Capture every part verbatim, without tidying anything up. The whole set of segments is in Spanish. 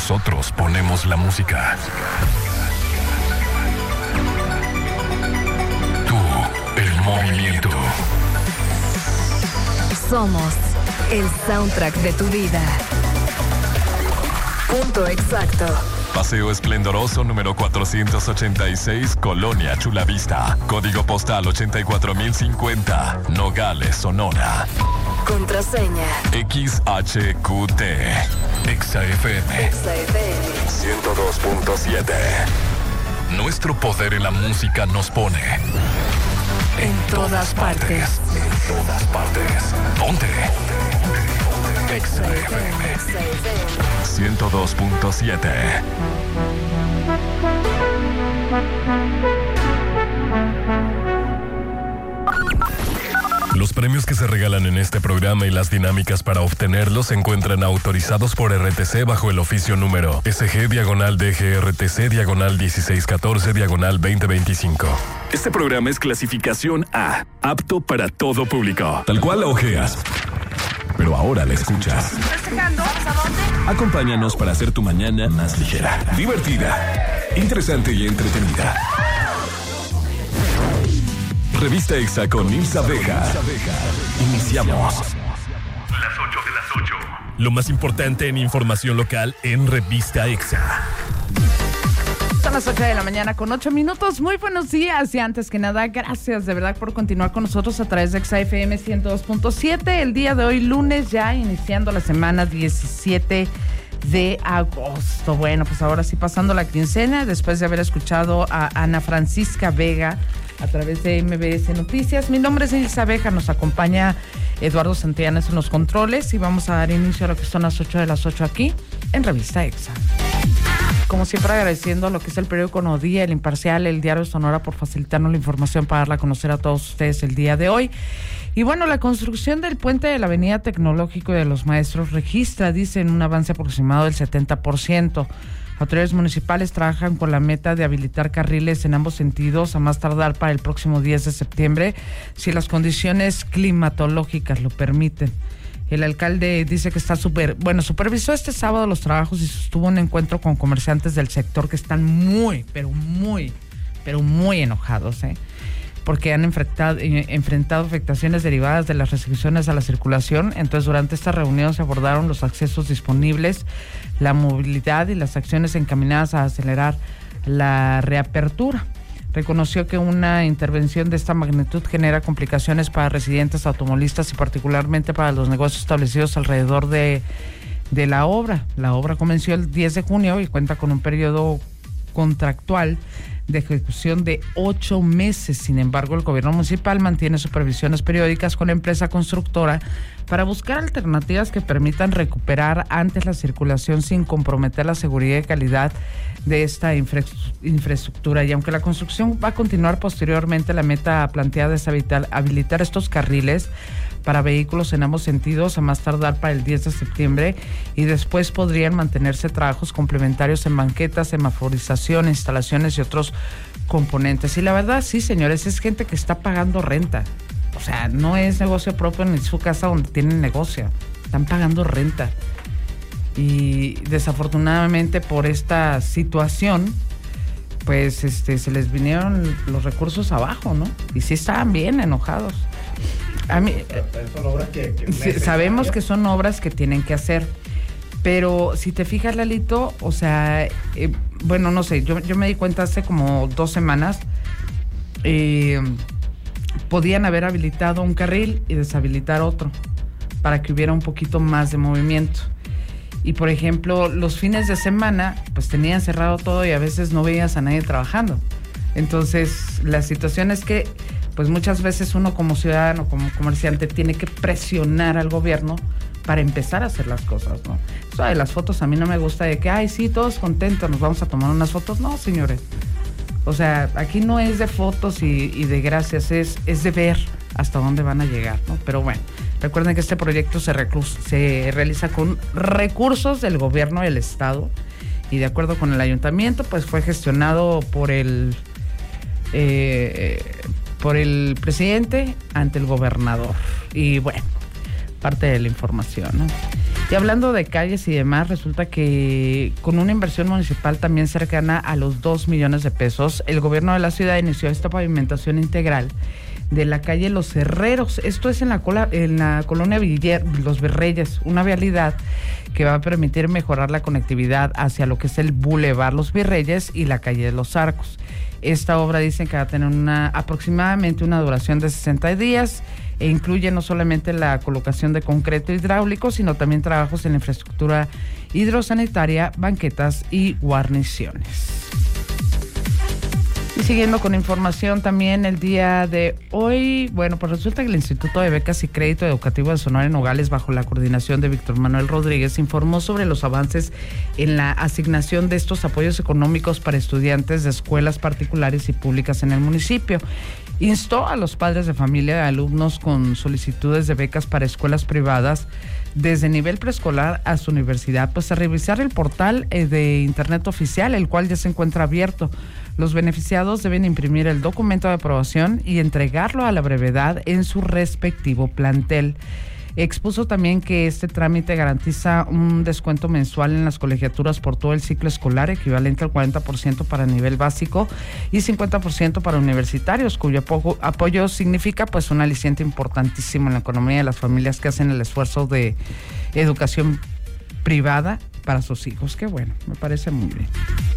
Nosotros ponemos la música. Tú, el movimiento. Somos el soundtrack de tu vida. Punto exacto. Paseo Esplendoroso número cuatrocientos ochenta y seis, Colonia Chulavista. Código postal ochenta y cuatro mil cincuenta, Nogales, Sonora. Contraseña X H Q T. Exa F M. Exa F M ciento dos punto siete. Nuestro poder en la música nos pone en todas partes. En todas partes. Ponte. Exa F M ciento dos punto siete. Los premios que se regalan en este programa y las dinámicas para obtenerlos se encuentran autorizados por R T C bajo el oficio número S G diagonal D G R T C diagonal dieciséis catorce diagonal veinte veinticinco. Este programa es clasificación A, apto para todo público. Tal cual la ojeas, pero ahora la escuchas. ¿Festejando? ¿A dónde? Acompáñanos para hacer tu mañana más ligera, divertida, interesante y entretenida. Revista Exa con Nilsa Abeja. Iniciamos. Las ocho de las ocho. Lo más importante en información local en Revista Exa. Son las ocho de la mañana con ocho minutos. Muy buenos días y antes que nada, gracias de verdad por continuar con nosotros a través de Exa F M ciento dos punto siete. El día de hoy, lunes, ya iniciando la semana diecisiete de agosto. Bueno, pues ahora sí pasando la quincena, después de haber escuchado a Ana Francisca Vega a través de M B S Noticias. Mi nombre es Nilsa Abeja, nos acompaña Eduardo Santillanes en los controles y vamos a dar inicio a lo que son las ocho de las ocho aquí en Revista Exa. Como siempre, agradeciendo a lo que es el periódico No Día, El Imparcial, el Diario de Sonora por facilitarnos la información para darla a conocer a todos ustedes el día de hoy. Y bueno, la construcción del puente de la Avenida Tecnológico de los Maestros registra, dicen, un avance aproximado del setenta por ciento. Autoridades municipales trabajan con la meta de habilitar carriles en ambos sentidos a más tardar para el próximo diez de septiembre, si las condiciones climatológicas lo permiten. El alcalde dice que está super, bueno, supervisó este sábado los trabajos y sostuvo un encuentro con comerciantes del sector que están muy, pero muy, pero muy enojados, ¿eh? porque han enfrentado, eh, enfrentado afectaciones derivadas de las restricciones a la circulación. Entonces, durante esta reunión se abordaron los accesos disponibles, la movilidad y las acciones encaminadas a acelerar la reapertura. Reconoció que una intervención de esta magnitud genera complicaciones para residentes, automovilistas y particularmente para los negocios establecidos alrededor de, de la obra. La obra comenzó el diez de junio y cuenta con un periodo contractual de ejecución de ocho meses. Sin embargo, el gobierno municipal mantiene supervisiones periódicas con la empresa constructora para buscar alternativas que permitan recuperar antes la circulación sin comprometer la seguridad y calidad de esta infra- infraestructura. Y aunque la construcción va a continuar posteriormente, la meta planteada es habilitar, habilitar estos carriles para vehículos en ambos sentidos a más tardar para el diez de septiembre, y después podrían mantenerse trabajos complementarios en banquetas, semaforización, instalaciones y otros componentes. Y la verdad, sí, señores, es gente que está pagando renta. O sea, no es negocio propio ni su casa donde tienen negocio. Están pagando renta. Y desafortunadamente por esta situación, pues este se les vinieron los recursos abajo, ¿no? Y sí estaban bien enojados. A mí, son obras que, que sí, sabemos que son obras que tienen que hacer, pero si te fijas, Lalito, o sea, eh, bueno, no sé, yo, yo me di cuenta hace como dos semanas, eh, podían haber habilitado un carril y deshabilitar otro para que hubiera un poquito más de movimiento. Y por ejemplo, los fines de semana, pues tenían cerrado todo y a veces no veías a nadie trabajando. Entonces, la situación es que pues muchas veces uno como ciudadano, como comerciante, tiene que presionar al gobierno para empezar a hacer las cosas, ¿no? Eso de las fotos a mí no me gusta, de que, ay, sí, todos contentos, nos vamos a tomar unas fotos. No, señores. O sea, aquí no es de fotos y, y de gracias, es, es de ver hasta dónde van a llegar, ¿no? Pero bueno, recuerden que este proyecto se, reclus, se realiza con recursos del gobierno del estado y de acuerdo con el ayuntamiento, pues fue gestionado por el... Eh, por el presidente ante el gobernador. Y bueno, parte de la información, ¿no? Y hablando de calles y demás, resulta que con una inversión municipal también cercana a los dos millones de pesos, el gobierno de la ciudad inició esta pavimentación integral de la calle Los Herreros. Esto es en la, cola, en la colonia Viller, Los Virreyes, una vialidad que va a permitir mejorar la conectividad hacia lo que es el Boulevard Los Virreyes y la calle de Los Arcos. Esta obra dicen que va a tener una, aproximadamente una duración de sesenta días e incluye no solamente la colocación de concreto hidráulico, sino también trabajos en la infraestructura hidrosanitaria, banquetas y guarniciones. Y siguiendo con información también el día de hoy, bueno, pues resulta que el Instituto de Becas y Crédito Educativo de Sonora en Nogales, bajo la coordinación de Víctor Manuel Rodríguez, informó sobre los avances en la asignación de estos apoyos económicos para estudiantes de escuelas particulares y públicas en el municipio. Instó a los padres de familia de alumnos con solicitudes de becas para escuelas privadas desde nivel preescolar a su universidad, pues a revisar el portal de internet oficial, el cual ya se encuentra abierto. Los beneficiados deben imprimir el documento de aprobación y entregarlo a la brevedad en su respectivo plantel. Expuso también que este trámite garantiza un descuento mensual en las colegiaturas por todo el ciclo escolar, equivalente al cuarenta por ciento para nivel básico y cincuenta por ciento para universitarios, cuyo apoyo, apoyo significa pues un aliciente importantísimo en la economía de las familias que hacen el esfuerzo de educación privada para sus hijos. Qué bueno, me parece muy bien.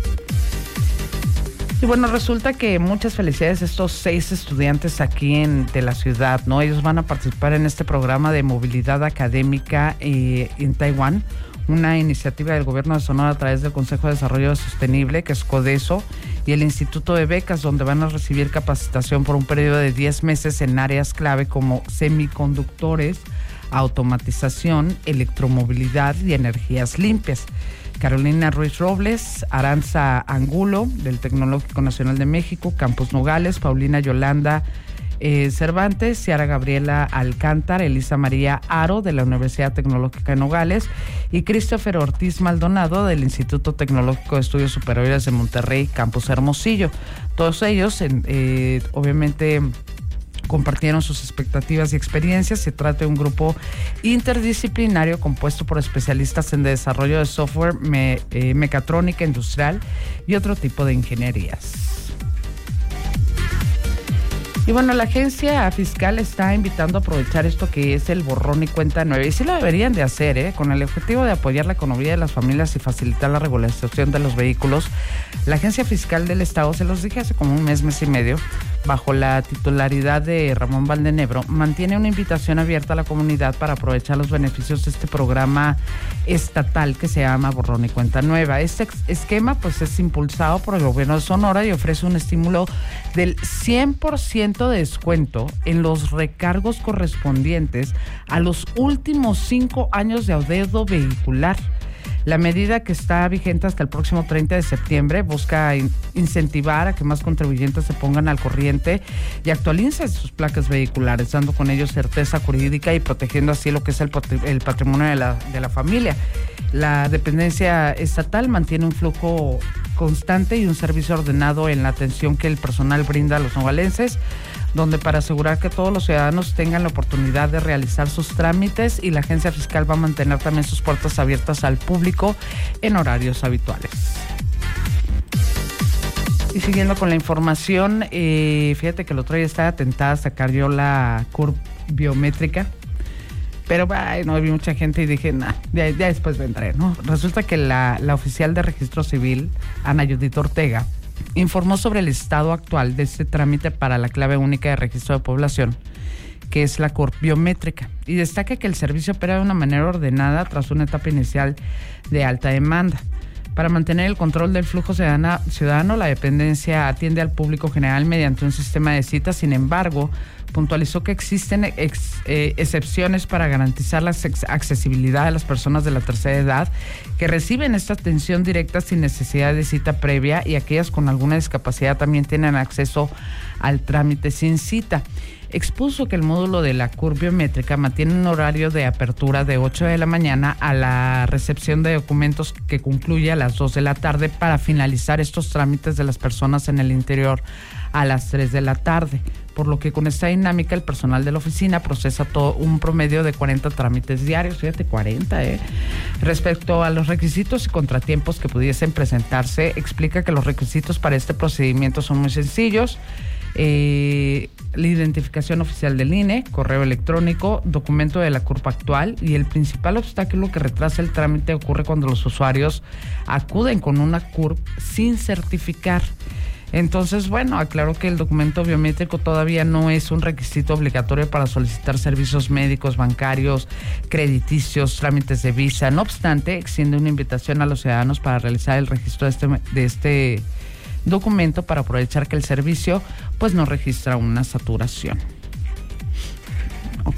Y bueno, resulta que muchas felicidades a estos seis estudiantes aquí en, de la ciudad, ¿no? Ellos van a participar en este programa de movilidad académica eh, en Taiwán, una iniciativa del gobierno de Sonora a través del Consejo de Desarrollo Sostenible, que es CODESO, y el Instituto de Becas, donde van a recibir capacitación por un periodo de diez meses en áreas clave como semiconductores, automatización, electromovilidad y energías limpias. Carolina Ruiz Robles, Aranza Angulo, del Tecnológico Nacional de México, Campus Nogales, Paulina Yolanda eh, Cervantes, Ciara Gabriela Alcántar, Elisa María Aro, de la Universidad Tecnológica de Nogales, y Christopher Ortiz Maldonado, del Instituto Tecnológico de Estudios Superiores de Monterrey, Campus Hermosillo. Todos ellos, eh, obviamente, compartieron sus expectativas y experiencias. Se trata de un grupo interdisciplinario compuesto por especialistas en desarrollo de software, me, eh, mecatrónica industrial y otro tipo de ingenierías. Y bueno, la agencia fiscal está invitando a aprovechar esto que es el borrón y cuenta nueva, y sí lo deberían de hacer, ¿eh? Con el objetivo de apoyar la economía de las familias y facilitar la regularización de los vehículos. La agencia fiscal del estado, se los dije hace como un mes, mes y medio, bajo la titularidad de Ramón Valdenebro, mantiene una invitación abierta a la comunidad para aprovechar los beneficios de este programa estatal que se llama Borrón y Cuenta Nueva. Este esquema pues es impulsado por el gobierno de Sonora y ofrece un estímulo del cien por ciento de descuento en los recargos correspondientes a los últimos cinco años de adeudo vehicular. La medida, que está vigente hasta el próximo treinta de septiembre, busca in- incentivar a que más contribuyentes se pongan al corriente y actualicen sus placas vehiculares, dando con ello certeza jurídica y protegiendo así lo que es el, pot- el patrimonio de la, de la familia. La dependencia estatal mantiene un flujo constante y un servicio ordenado en la atención que el personal brinda a los nogalenses, donde para asegurar que todos los ciudadanos tengan la oportunidad de realizar sus trámites, y la agencia fiscal va a mantener también sus puertas abiertas al público en horarios habituales. Y siguiendo con la información, eh, fíjate que el otro día estaba tentada a sacar yo la curva biométrica, pero ay, no vi mucha gente y dije, nah, ya, ya después vendré, ¿no? Resulta que la, la oficial de Registro Civil, Ana Judith Ortega, informó sobre el estado actual de este trámite para la clave única de registro de población, que es la C U R P biométrica, y destaca que el servicio opera de una manera ordenada tras una etapa inicial de alta demanda. Para mantener el control del flujo ciudadano, ciudadano, la dependencia atiende al público general mediante un sistema de citas. Sin embargo, puntualizó que existen ex, eh, excepciones para garantizar la accesibilidad a las personas de la tercera edad que reciben esta atención directa sin necesidad de cita previa, y aquellas con alguna discapacidad también tienen acceso al trámite sin cita. expuso que el módulo de la C U R biométrica mantiene un horario de apertura de ocho de la mañana a la recepción de documentos que concluye a las dos de la tarde para finalizar estos trámites de las personas en el interior a las tres de la tarde, por lo que con esta dinámica el personal de la oficina procesa todo un promedio de cuarenta trámites diarios, fíjate, cuarenta, ¿eh? Respecto a los requisitos y contratiempos que pudiesen presentarse, explica que los requisitos para este procedimiento son muy sencillos. Eh, la identificación oficial del I N E, correo electrónico, documento de la C U R P actual, y el principal obstáculo que retrasa el trámite ocurre cuando los usuarios acuden con una C U R P sin certificar. Entonces, bueno, aclaró que el documento biométrico todavía no es un requisito obligatorio para solicitar servicios médicos, bancarios, crediticios, trámites de visa. No obstante, extiende una invitación a los ciudadanos para realizar el registro de este, de este documento para aprovechar que el servicio pues no registra una saturación. Ok.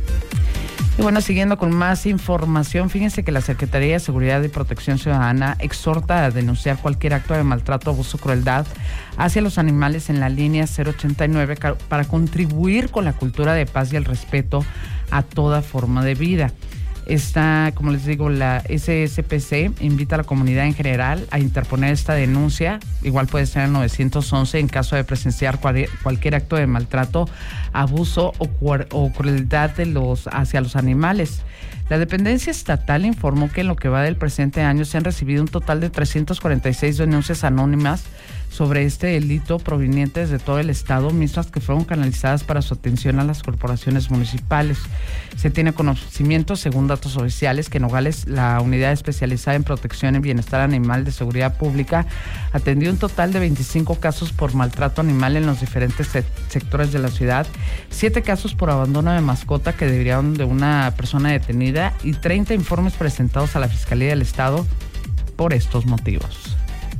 Y bueno, siguiendo con más información, fíjense que la Secretaría de Seguridad y Protección Ciudadana exhorta a denunciar cualquier acto de maltrato, abuso o crueldad hacia los animales en la línea cero ochenta y nueve para contribuir con la cultura de paz y el respeto a toda forma de vida. Está, como les digo, la S S P C invita a la comunidad en general a interponer esta denuncia. Igual puede ser el nueve once en caso de presenciar cual, cualquier acto de maltrato, abuso o, o crueldad de los, hacia los animales. La dependencia estatal informó que en lo que va del presente año se han recibido un total de trescientas cuarenta y seis denuncias anónimas sobre este delito provenientes de todo el estado, mismas que fueron canalizadas para su atención a las corporaciones municipales. Se tiene conocimiento, según datos oficiales, que en Nogales, la unidad especializada en protección y bienestar animal de seguridad pública, atendió un total de veinticinco casos por maltrato animal en los diferentes se- sectores de la ciudad, siete casos por abandono de mascota que derivaron de una persona detenida y treinta informes presentados a la Fiscalía del Estado por estos motivos.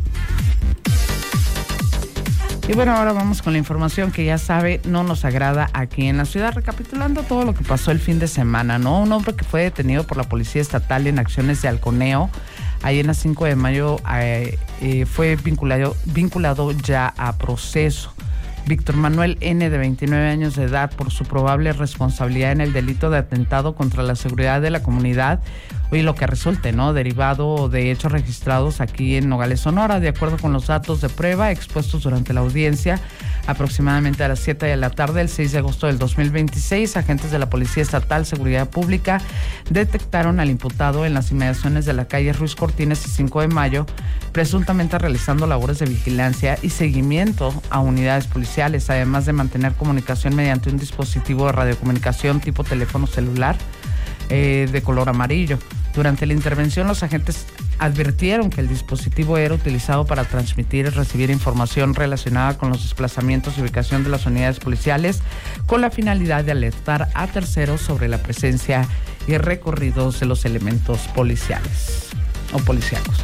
Y bueno, ahora vamos con la información que ya sabe no nos agrada aquí en la ciudad, recapitulando todo lo que pasó el fin de semana, ¿no? Un hombre que fue detenido por la Policía Estatal en acciones de halconeo, ahí en la cinco de mayo, eh, eh, fue vinculado, vinculado ya a proceso. Víctor Manuel N., de veintinueve años de edad, por su probable responsabilidad en el delito de atentado contra la seguridad de la comunidad, y lo que resulte, ¿no?, derivado de hechos registrados aquí en Nogales, Sonora. De acuerdo con los datos de prueba expuestos durante la audiencia, aproximadamente a las siete de la tarde, el seis de agosto del dos mil veintiséis, agentes de la Policía Estatal Seguridad Pública detectaron al imputado en las inmediaciones de la calle Ruiz Cortines y cinco de mayo, presuntamente realizando labores de vigilancia y seguimiento a unidades policiales, además de mantener comunicación mediante un dispositivo de radiocomunicación tipo teléfono celular eh, de color amarillo. Durante la intervención, los agentes advirtieron que el dispositivo era utilizado para transmitir y recibir información relacionada con los desplazamientos y ubicación de las unidades policiales, con la finalidad de alertar a terceros sobre la presencia y recorridos de los elementos policiales o policíacos.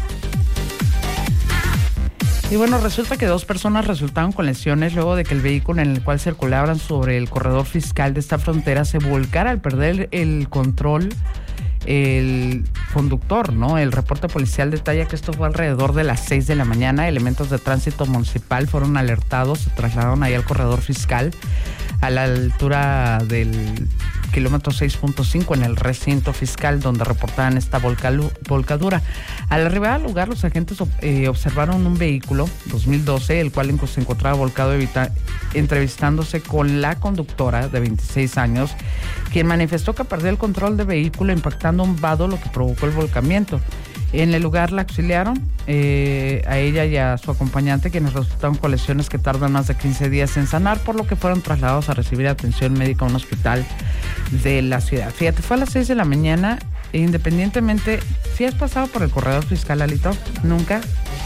Y bueno, resulta que dos personas resultaron con lesiones luego de que el vehículo en el cual circulaban sobre el corredor fiscal de esta frontera se volcara al perder el control el conductor, ¿no? El reporte policial detalla que esto fue alrededor de las seis de la mañana. Elementos de tránsito municipal fueron alertados, se trasladaron ahí al corredor fiscal a la altura del kilómetro seis punto cinco en el recinto fiscal, donde reportaban esta volcalu- volcadura. Al arribar al lugar, los agentes eh, observaron un vehículo dos mil doce, el cual se encontraba volcado, evita- entrevistándose con la conductora de veintiséis años, quien manifestó que perdió el control del vehículo impactando un vado, lo que provocó el volcamiento. En el lugar la auxiliaron eh, a ella y a su acompañante, quienes resultaron con lesiones que tardan más de quince días en sanar, por lo que fueron trasladados a recibir atención médica a un hospital de la ciudad. Fíjate, fue a las seis de la mañana, e independientemente, ¿si has pasado por el corredor fiscal, Alito? ¿Nunca?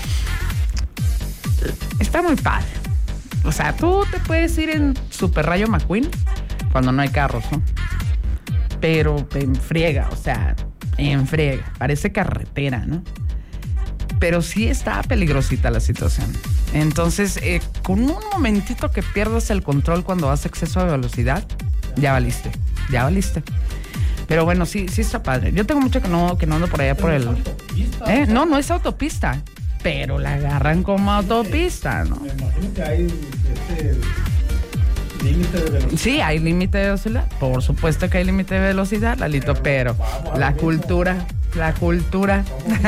Está muy padre. O sea, tú te puedes ir en Super Rayo McQueen cuando no hay carros, ¿no? Pero en friega, o sea, en friega. Parece carretera, ¿no? Pero sí está peligrosita la situación. Entonces, eh, con un momentito que pierdas el control cuando haces exceso de velocidad, ya valiste, ya valiste. Pero bueno, sí, sí está padre. Yo tengo mucho que no, que no ando por allá por el... ¿Eh? No, no es autopista, pero la agarran como autopista, ¿no? Me imagino que hay este, límite de velocidad. Sí, hay límite de velocidad. Por supuesto que hay límite de velocidad, Lalito, pero la cultura, la cultura.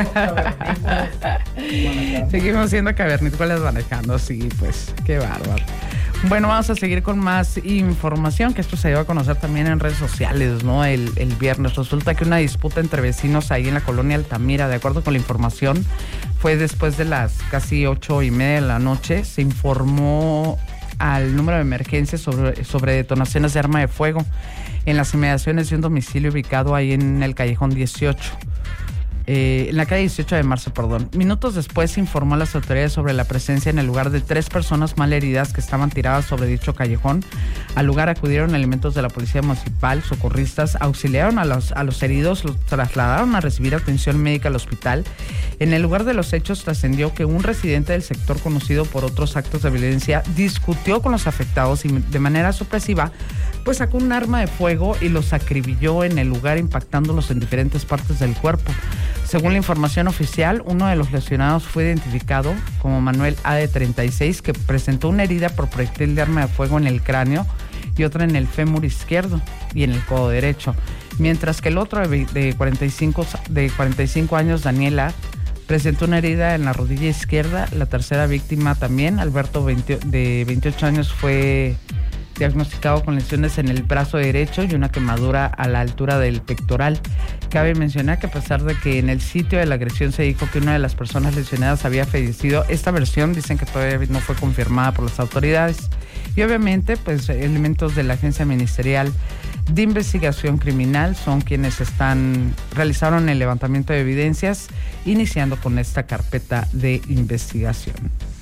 Seguimos siendo cavernícolas manejando, sí, pues, qué bárbaro. Bueno, vamos a seguir con más información, que esto se dio a conocer también en redes sociales, ¿no? El, el viernes resulta que una disputa entre vecinos ahí en la colonia Altamira, de acuerdo con la información, fue después de las casi ocho y media de la noche. Se informó al número de emergencia sobre, sobre detonaciones de arma de fuego en las inmediaciones de un domicilio ubicado ahí en el callejón dieciocho. Eh, en la calle dieciocho de marzo, perdón. Minutos después se informó a las autoridades sobre la presencia en el lugar de tres personas malheridas que estaban tiradas sobre dicho callejón. Al lugar acudieron elementos de la policía municipal, socorristas, auxiliaron a los, a los heridos, los trasladaron a recibir atención médica al hospital. En el lugar de los hechos trascendió que un residente del sector, conocido por otros actos de violencia, discutió con los afectados y de manera sorpresiva pues sacó un arma de fuego y los acribilló en el lugar, impactándolos en diferentes partes del cuerpo. Según la información oficial, uno de los lesionados fue identificado como Manuel A, de treinta y seis, que presentó una herida por proyectil de arma de fuego en el cráneo y otra en el fémur izquierdo y en el codo derecho, mientras que el otro de cuarenta y cinco, de cuarenta y cinco años, Daniela, presentó una herida en la rodilla izquierda. La tercera víctima también, Alberto, veinte, de veintiocho años, fue diagnosticado con lesiones en el brazo derecho y una quemadura a la altura del pectoral. Cabe mencionar que a pesar de que en el sitio de la agresión se dijo que una de las personas lesionadas había fallecido, esta versión dicen que todavía no fue confirmada por las autoridades. Y obviamente, pues, elementos de la Agencia Ministerial de Investigación Criminal son quienes están realizaron el levantamiento de evidencias, iniciando con esta carpeta de investigación.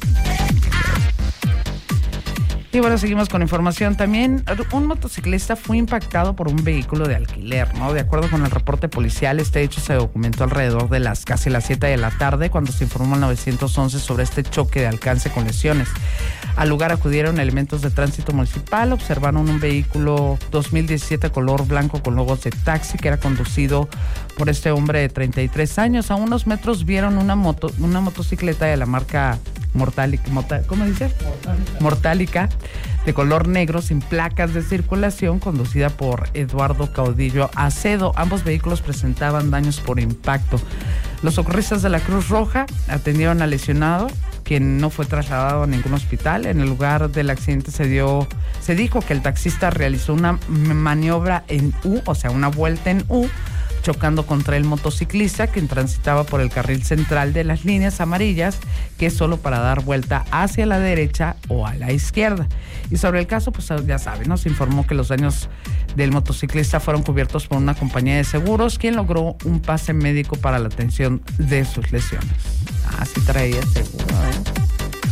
Y bueno, seguimos con información. También un motociclista fue impactado por un vehículo de alquiler, ¿no? De acuerdo con el reporte policial, este hecho se documentó alrededor de las casi las siete de la tarde, cuando se informó al nueve once sobre este choque de alcance con lesiones. Al lugar acudieron elementos de tránsito municipal, observaron un vehículo dos mil diecisiete color blanco con logos de taxi que era conducido por este hombre de treinta y tres años. A unos metros vieron una moto, una motocicleta de la marca Mortálica, ¿cómo dice? Mortálica. Mortálica, de color negro, sin placas de circulación, conducida por Eduardo Caudillo Acedo. Ambos vehículos presentaban daños por impacto. Los socorristas de la Cruz Roja atendieron al lesionado, quien no fue trasladado a ningún hospital. En el lugar del accidente se dio, se dijo que el taxista realizó una maniobra en U, o sea, una vuelta en U, chocando contra el motociclista, quien transitaba por el carril central de las líneas amarillas, que es solo para dar vuelta hacia la derecha o a la izquierda. Y sobre el caso, pues ya saben, nos informó que los daños del motociclista fueron cubiertos por una compañía de seguros, quien logró un pase médico para la atención de sus lesiones. Ah, sí traía seguro, ¿eh?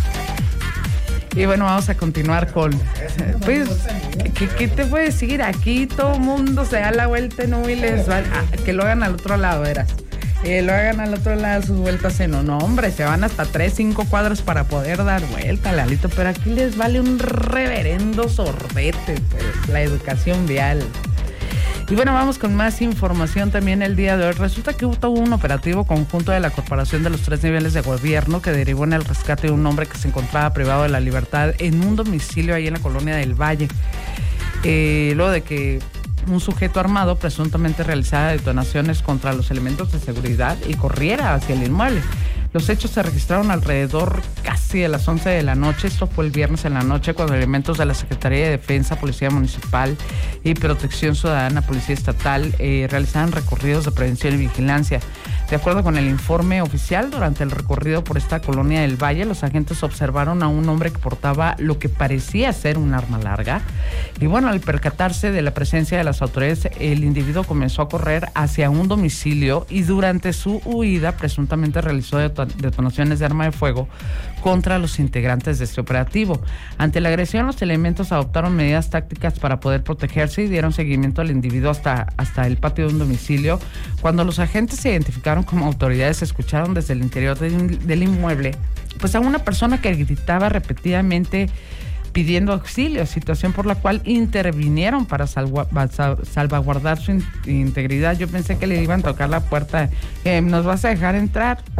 Y bueno, vamos a continuar con... Pues, ¿qué, qué te puedo decir? Aquí todo el mundo se da la vuelta en U y les va... Ah, que lo hagan al otro lado, verás. Eh, lo hagan al otro lado sus vueltas en... No, hombre, se van hasta tres, cinco cuadros para poder dar vuelta, Lalito. Pero aquí les vale un reverendo sorbete, pues, la educación vial. Y bueno, vamos con más información también el día de hoy. Resulta que hubo un operativo conjunto de la Corporación de los Tres Niveles de Gobierno que derivó en el rescate de un hombre que se encontraba privado de la libertad en un domicilio ahí en la colonia del Valle. Eh, luego de que un sujeto armado presuntamente realizara detonaciones contra los elementos de seguridad y corriera hacia el inmueble. Los hechos se registraron alrededor casi de las once de la noche. Esto fue el viernes en la noche, cuando elementos de la Secretaría de Defensa, Policía Municipal y Protección Ciudadana, Policía Estatal, eh, realizaban recorridos de prevención y vigilancia. De acuerdo con el informe oficial, durante el recorrido por esta colonia del Valle, los agentes observaron a un hombre que portaba lo que parecía ser un arma larga. Y bueno, al percatarse de la presencia de las autoridades, el individuo comenzó a correr hacia un domicilio y durante su huida presuntamente realizó detonaciones de arma de fuego contra los integrantes de este operativo. Ante la agresión, los elementos adoptaron medidas tácticas para poder protegerse y dieron seguimiento al individuo hasta, hasta el patio de un domicilio. Cuando los agentes se identificaron como autoridades, escucharon desde el interior de, del inmueble pues a una persona que gritaba repetidamente pidiendo auxilio, situación por la cual intervinieron para salva, salvaguardar su in, integridad. Yo pensé que le iban a tocar la puerta, eh, ¿nos vas a dejar entrar?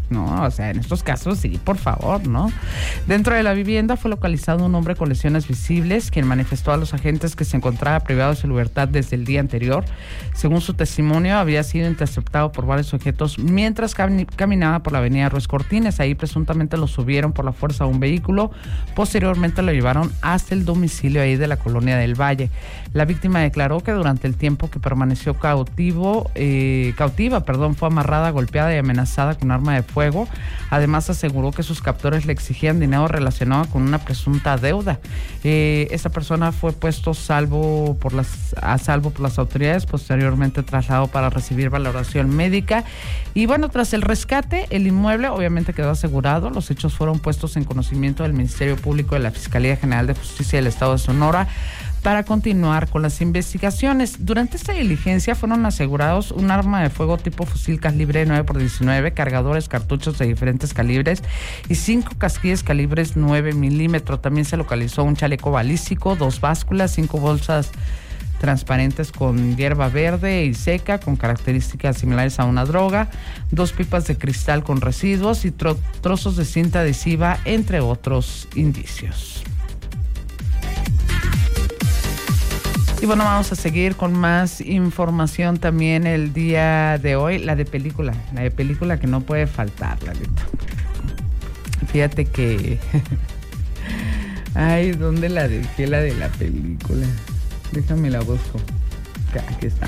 ¿no? O sea, en estos casos sí, por favor, ¿no? Dentro de la vivienda fue localizado un hombre con lesiones visibles, quien manifestó a los agentes que se encontraba privado de su libertad desde el día anterior. Según su testimonio, había sido interceptado por varios sujetos mientras cam- caminaba por la avenida Ruiz Cortines. Ahí presuntamente lo subieron por la fuerza a un vehículo. Posteriormente lo llevaron hasta el domicilio ahí de la colonia del Valle. La víctima declaró que durante el tiempo que permaneció cautivo, eh, cautiva, perdón, fue amarrada, golpeada y amenazada con arma de fuego. Además aseguró que sus captores le exigían dinero relacionado con una presunta deuda. Eh, esta persona fue puesto salvo por las, a salvo por las autoridades, posteriormente trasladado para recibir valoración médica. Y bueno, tras el rescate, el inmueble obviamente quedó asegurado. Los hechos fueron puestos en conocimiento del Ministerio Público de la Fiscalía General de Justicia del Estado de Sonora para continuar con las investigaciones. Durante esta diligencia fueron asegurados un arma de fuego tipo fusil calibre nueve por diecinueve, cargadores, cartuchos de diferentes calibres y cinco casquillos calibres nueve milímetros. También se localizó un chaleco balístico, dos básculas, cinco bolsas transparentes con hierba verde y seca con características similares a una droga, dos pipas de cristal con residuos y tro- trozos de cinta adhesiva, entre otros indicios. Y bueno, vamos a seguir con más información también el día de hoy, la de película, la de película que no puede faltar, la neta. Fíjate que... Ay, ¿dónde la dejé, la de la película? Déjame la busco. Aquí está.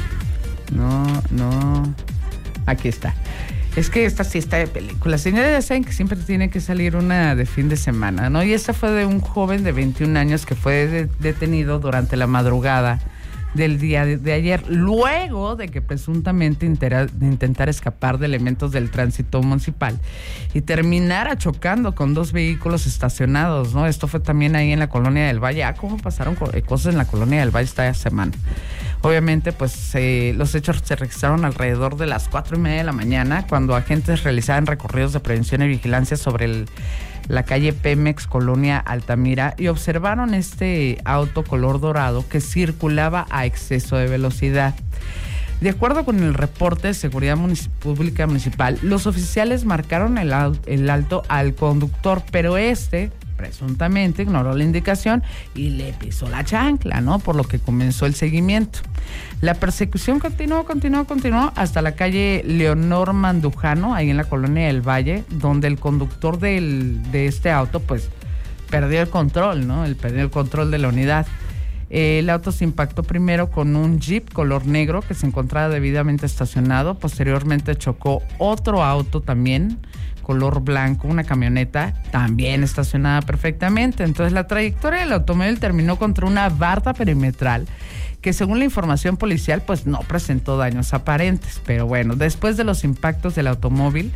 No, no. Aquí está. Es que esta sí está de película. Señores, ya saben que siempre tiene que salir una de fin de semana, ¿no? Y esta fue de un joven de veintiún años que fue de- detenido durante la madrugada del día de, de ayer, luego de que presuntamente intera, de intentar escapar de elementos del tránsito municipal y terminara chocando con dos vehículos estacionados, ¿no? Esto fue también ahí en la Colonia del Valle. Ah, ¿cómo pasaron cosas en la Colonia del Valle esta semana? Obviamente, pues eh, los hechos se registraron alrededor de las cuatro y media de la mañana, cuando agentes realizaban recorridos de prevención y vigilancia sobre el, la calle Pemex, Colonia Altamira, y observaron este auto color dorado que circulaba a exceso de velocidad. De acuerdo con el reporte de Seguridad Munici- Pública Municipal, los oficiales marcaron el, al- el alto al conductor, pero este presuntamente ignoró la indicación y le pisó la chancla, ¿no? Por lo que comenzó el seguimiento. La persecución continuó, continuó, continuó hasta la calle Leonor Mandujano, ahí en la Colonia del Valle, donde el conductor del, de este auto, pues, perdió el control, ¿no? Él perdió el control de la unidad. El auto se impactó primero con un Jeep color negro que se encontraba debidamente estacionado. Posteriormente chocó otro auto también, color blanco, una camioneta también estacionada perfectamente. Entonces la trayectoria del automóvil terminó contra una barda perimetral que, según la información policial, pues no presentó daños aparentes. Pero bueno, después de los impactos del automóvil,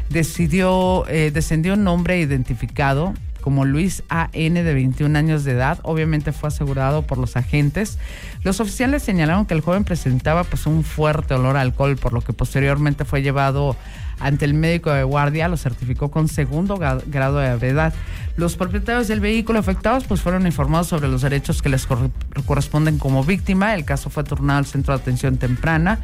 decidió, eh, descendió un hombre identificado como Luis A N, de veintiún años de edad. Obviamente fue asegurado por los agentes. Los oficiales señalaron que el joven presentaba pues un fuerte olor a alcohol, por lo que posteriormente fue llevado ante el médico de guardia. Lo certificó con segundo grado de ebriedad. Los propietarios del vehículo afectados pues fueron informados sobre los derechos que les cor- corresponden como víctima. El caso fue turnado al Centro de Atención Temprana.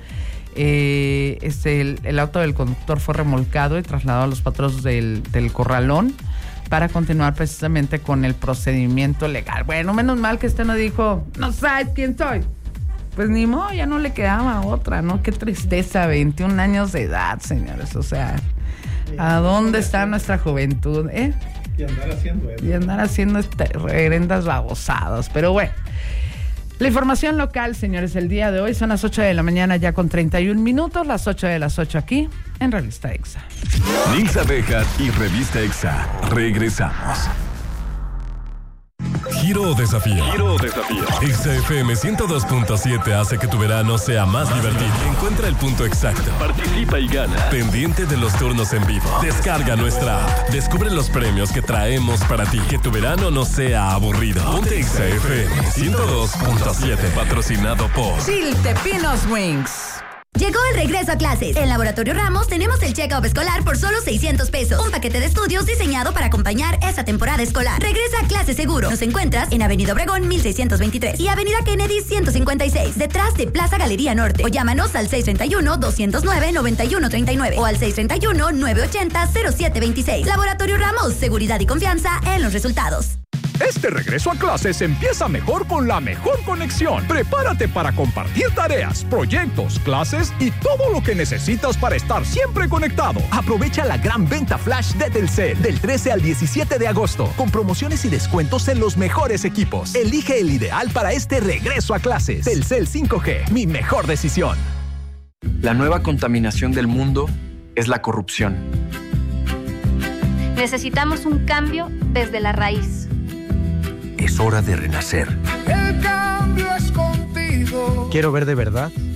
Eh, este, el, el auto del conductor fue remolcado y trasladado a los patrulleros del, del Corralón para continuar precisamente con el procedimiento legal. Bueno, menos mal que este no dijo, no sabes quién soy. Pues ni modo, ya no le quedaba otra, ¿no? Qué tristeza, veintiún años de edad, señores. O sea, ¿a dónde está nuestra juventud, eh? Y andar haciendo eso. Y andar haciendo este, reverendas babosadas. Pero bueno, la información local, señores, el día de hoy son las ocho de la mañana ya con treinta y un minutos, las ocho de las ocho aquí en Revista Exa. Nilsa Bejar y Revista Exa. Regresamos. Giro o desafío. Giro o desafío. Exa F M ciento dos punto siete hace que tu verano sea más divertido. Encuentra el punto exacto. Participa y gana. Pendiente de los turnos en vivo. Descarga nuestra app. Descubre los premios que traemos para ti. Que tu verano no sea aburrido. Ponte Exa F M ciento dos punto siete. Patrocinado por Chiltepinos Wings. Llegó el regreso a clases. En Laboratorio Ramos tenemos el check-up escolar por solo seiscientos pesos. Un paquete de estudios diseñado para acompañar esa temporada escolar. Regresa a clase seguro. Nos encuentras en Avenida Obregón mil seiscientos veintitrés y Avenida Kennedy ciento cincuenta y seis, detrás de Plaza Galería Norte. O llámanos al seis tres uno, dos cero nueve, nueve uno tres nueve o al seis tres uno, nueve ocho cero, cero siete dos seis. Laboratorio Ramos, seguridad y confianza en los resultados. Este regreso a clases empieza mejor con la mejor conexión. Prepárate para compartir tareas, proyectos, clases y todo lo que necesitas para estar siempre conectado. Aprovecha la gran venta flash de Telcel del trece al diecisiete de agosto, con promociones y descuentos en los mejores equipos. Elige el ideal para este regreso a clases. Telcel cinco G, mi mejor decisión. La nueva contaminación del mundo es la corrupción. Necesitamos un cambio desde la raíz. Es hora de renacer. El cambio es contigo. Quiero ver de verdad